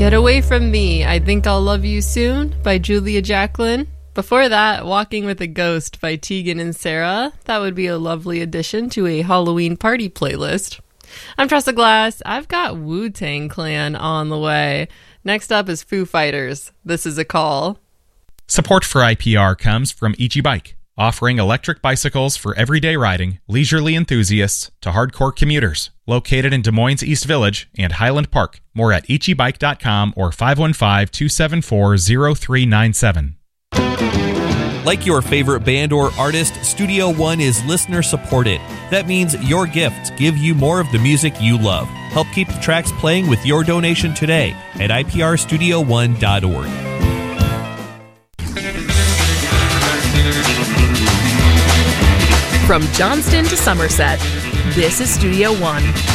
Get Away From Me, I Think I'll Love You Soon by Julia Jacklin. Before that, Walking with a Ghost by Tegan and Sarah. That would be a lovely addition to a Halloween party playlist. I'm Tressa Glass. I've got Wu-Tang Clan on the way. Next up is Foo Fighters. This is a call. Support for IPR comes from Ichi Bike, offering electric bicycles for everyday riding, leisurely enthusiasts to hardcore commuters. Located in Des Moines East Village and Highland Park. More at ichibike.com or 515-274-0397. Like your favorite band or artist, Studio One is listener supported. That means your gifts give you more of the music you love. Help keep the tracks playing with your donation today at iprstudio1.org. From Johnston to Somerset, this is Studio One.